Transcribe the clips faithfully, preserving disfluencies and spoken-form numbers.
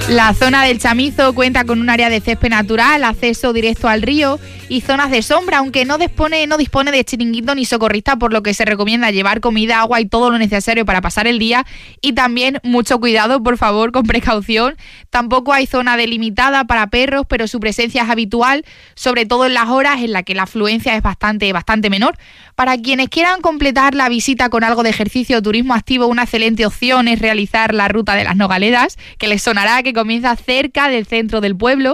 La zona del Chamizo cuenta con un área de césped natural, acceso directo al río y zonas de sombra, aunque no dispone, no dispone de chiringuito ni socorrista, por lo que se recomienda llevar comida, agua y todo lo necesario para pasar el día. Y también mucho cuidado, por favor, con precaución. Tampoco hay zona delimitada para perros, pero su presencia es habitual, sobre todo en las horas en las que la afluencia es bastante, bastante menor. Para quienes quieran completar la visita con algo de ejercicio o turismo activo, una excelente opción es realizar la ruta de las Nogaledas, que les sonará que comienza cerca del centro del pueblo.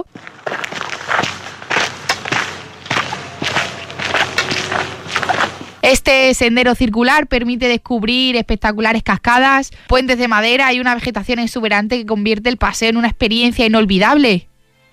Este sendero circular permite descubrir espectaculares cascadas, puentes de madera y una vegetación exuberante que convierte el paseo en una experiencia inolvidable.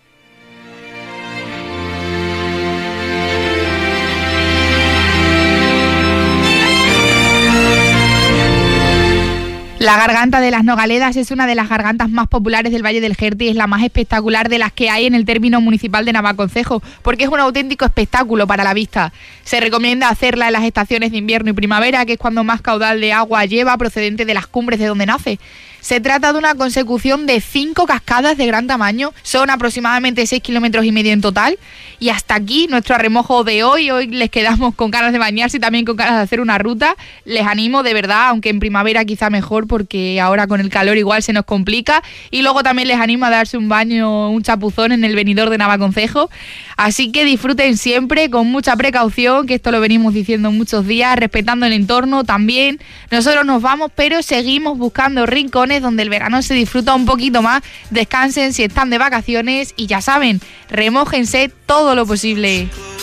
La garganta de las Nogaledas es una de las gargantas más populares del Valle del Jerte y es la más espectacular de las que hay en el término municipal de Navaconcejo, porque es un auténtico espectáculo para la vista. Se recomienda hacerla en las estaciones de invierno y primavera, que es cuando más caudal de agua lleva procedente de las cumbres de donde nace. Se trata de una consecución de cinco cascadas de gran tamaño, son aproximadamente seis kilómetros y medio en total. Y hasta aquí nuestro remojo de hoy. Hoy les quedamos con ganas de bañarse y también con ganas de hacer una ruta. Les animo de verdad, aunque en primavera quizá mejor, porque ahora con el calor igual se nos complica. Y luego también les animo a darse un baño, un chapuzón en el venidor de Navaconcejo. Así que disfruten siempre con mucha precaución, que esto lo venimos diciendo muchos días, respetando el entorno también. Nosotros nos vamos, pero seguimos buscando rincones donde el verano se disfruta un poquito más. Descansen si están de vacaciones y ya saben, remójense todo lo posible.